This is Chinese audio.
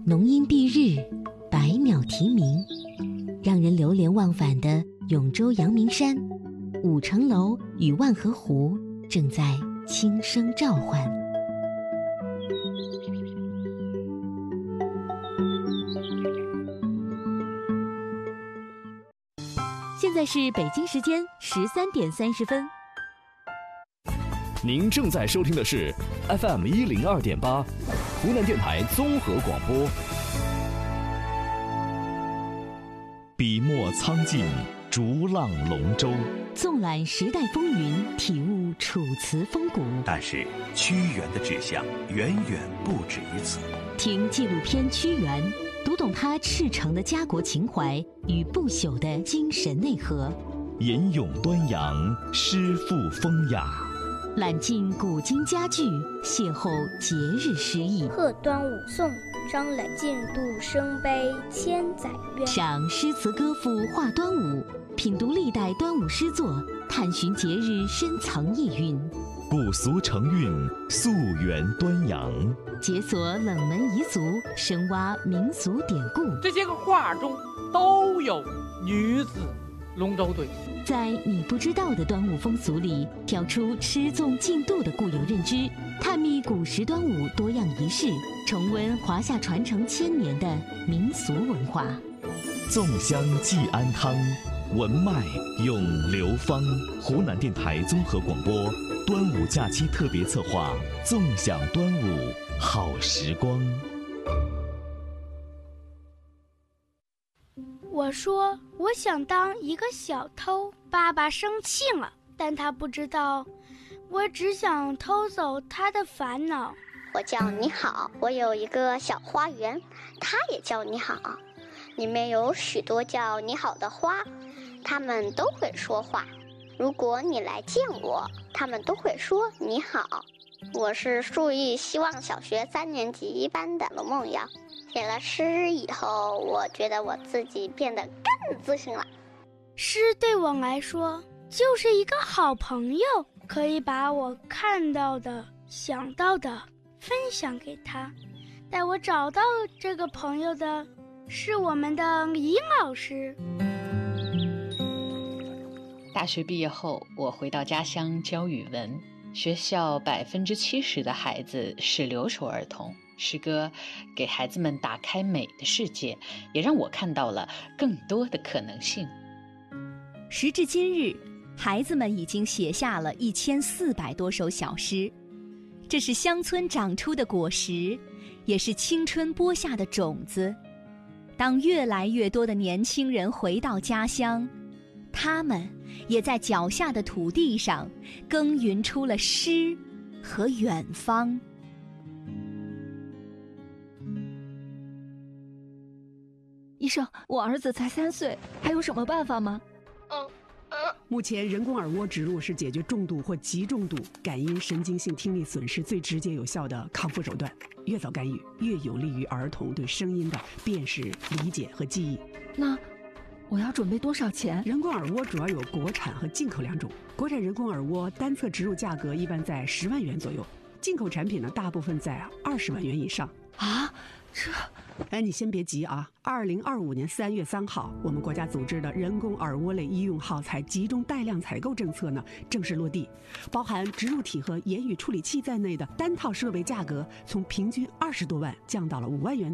浓荫蔽日，百鸟啼鸣，让人流连忘返的永州阳明山，5层楼与万河湖正在轻声召唤。现在是北京时间13点30分。 您正在收听的是 FM102.8，湖南电台综合广播。 笔墨苍劲，逐浪龙舟， 纵览时代风云，体悟楚辞风骨。 但是屈原的志向远远不止于此。 听纪录片《屈原》，读懂他赤诚的家国情怀与不朽的精神内核。 吟咏端阳，诗赋风雅。 揽尽古今佳句，邂逅节日诗意。 贺端午颂，张览进度生悲千载怨。 赏诗词歌赋话端午，品读历代端午诗作，探寻节日深藏意蕴。 古俗成韵，溯源端阳。 解锁冷门彝族，深挖民俗典故。 这些个画中都有女子龙舟队。 在你不知道的端午风俗里，挑出吃粽进度的固有认知，探秘古时端午多样仪式，重温华夏传承1000年的民俗文化。 粽香寄安康，文脉咏流芳。湖南电台综合广播端午假期特别策划，纵享端午好时光。 我说我想当一个小偷，爸爸生气了，但他不知道我只想偷走他的烦恼。 我叫你好，我有一个小花园，它也叫你好，里面有许多叫你好的花，它们都会说话。如果你来见我，它们都会说你好。我是树艺希望小学3年级1班的龙梦瑶。写了诗以后，我觉得我自己变得更自信了。 诗对我来说就是一个好朋友，可以把我看到的、想到的分享给他。带我找到这个朋友的是我们的尹老师。 大学毕业后，我回到家乡教语文，学校70%的孩子是留守儿童。诗歌给孩子们打开美的世界，也让我看到了更多的可能性。 时至今日，孩子们已经写下了1400多首小诗，这是乡村长出的果实，也是青春播下的种子。当越来越多的年轻人回到家乡，他们也在脚下的土地上耕耘出了诗和远方。 医生，我儿子才3岁，还有什么办法吗？ 目前人工耳蜗植入是解决重度或极重度感音神经性听力损失最直接有效的康复手段。越早干预，越有利于儿童对声音的辨识、理解和记忆。 那我要准备多少钱？ 人工耳蜗主要有国产和进口2种。国产人工耳蜗单侧植入价格一般在10万元左右，进口产品呢大部分在20万元以上。 啊，这…… 你先别急啊！2025年3月3号，我们国家组织的人工耳蜗类医用耗材集中带量采购政策呢正式落地，包含植入体和言语处理器在内的单套设备价格从平均20多万降到了5万元。